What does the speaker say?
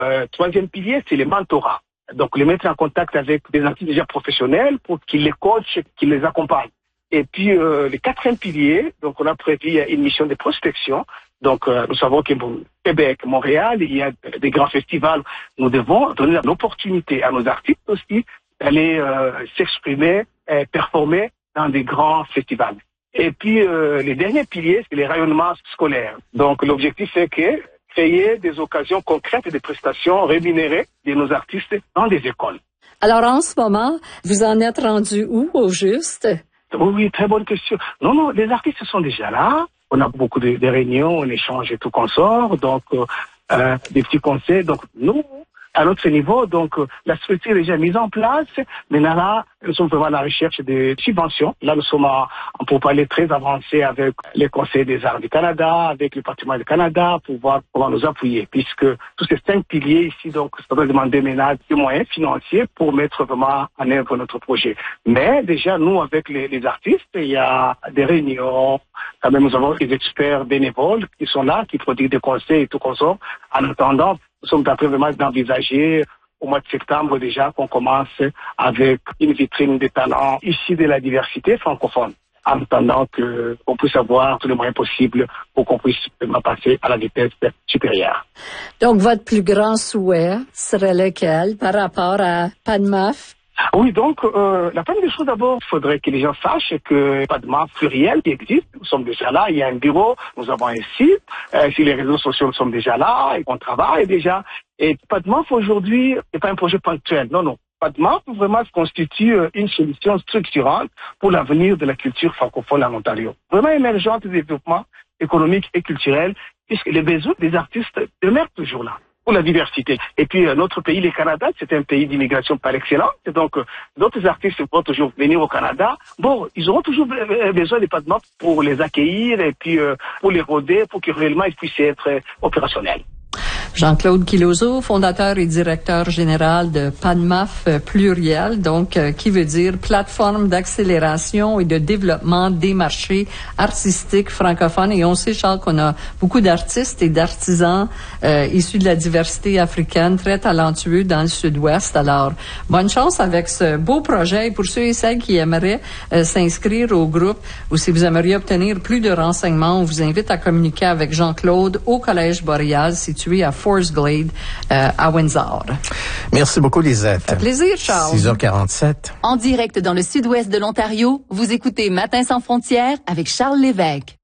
Troisième pilier, c'est les mentorats. Donc, les mettre en contact avec des artistes déjà professionnels pour qu'ils les coachent, qu'ils les accompagnent. Et puis, le quatrième pilier, donc on a prévu une mission de prospection. Donc, nous savons que Québec, Montréal, il y a des grands festivals. Nous devons donner l'opportunité à nos artistes aussi d'aller s'exprimer, performer dans des grands festivals. Et puis, les derniers piliers, c'est les rayonnements scolaires. Donc, l'objectif est que créer des occasions concrètes et des prestations rémunérées de nos artistes dans des écoles. Alors, en ce moment, vous en êtes rendu où, au juste? Oui, très bonne question. Non, les artistes sont déjà là. On a beaucoup de réunions, on échange et tout qu'on sort. Donc, des petits conseils. Donc, nous, à notre niveau, donc, la structure est déjà mise en place. Maintenant, là, nous sommes vraiment à la recherche de subventions. Là, nous sommes en pourparlers très avancés avec les conseils des arts du Canada, avec le patrimoine du Canada, pour voir comment nous appuyer. Puisque tous ces 5 piliers ici, donc, ça doit demander maintenant des moyens financiers pour mettre vraiment en œuvre notre projet. Mais déjà, nous, avec les artistes, il y a des réunions. Quand même, nous avons des experts bénévoles qui sont là, qui produisent des conseils et tout qu'on sort. En attendant, nous sommes en train vraiment d'envisager au mois de septembre déjà qu'on commence avec une vitrine des talents issus de la diversité francophone, en attendant qu'on puisse avoir tous les moyens possibles pour qu'on puisse passer à la vitesse supérieure. Donc, votre plus grand souhait serait lequel par rapport à PADMAF? Oui, donc, la première des choses d'abord, il faudrait que les gens sachent que PADMAF pluriel qui existe, nous sommes déjà là, il y a un bureau, nous avons un site, sur les réseaux sociaux nous sommes déjà là, et on travaille déjà. Et PADMAF aujourd'hui n'est pas un projet ponctuel, non. PADMAF vraiment se constitue une solution structurante pour l'avenir de la culture francophone en Ontario. Vraiment émergente du développement économique et culturel, puisque les besoins des artistes demeurent toujours là. Pour la diversité. Et puis notre pays, le Canada, c'est un pays d'immigration par excellence. Donc d'autres artistes vont toujours venir au Canada. Bon, ils auront toujours besoin des PADMAF pour les accueillir et puis pour les roder, pour que réellement ils puissent être opérationnels. Jean-Claude Kilozo, fondateur et directeur général de PADMAF pluriel, donc qui veut dire plateforme d'accélération et de développement des marchés artistiques francophones. Et on sait, Charles, qu'on a beaucoup d'artistes et d'artisans issus de la diversité africaine, très talentueux dans le Sud-Ouest. Alors, bonne chance avec ce beau projet. Et pour ceux et celles qui aimeraient s'inscrire au groupe ou si vous aimeriez obtenir plus de renseignements, on vous invite à communiquer avec Jean-Claude au Collège Boréal, situé à Forest Glade, à Windsor. Merci beaucoup, Lisette. Un plaisir, Charles. 6h47. En direct dans le sud-ouest de l'Ontario, vous écoutez Matin sans frontières avec Charles Lévesque.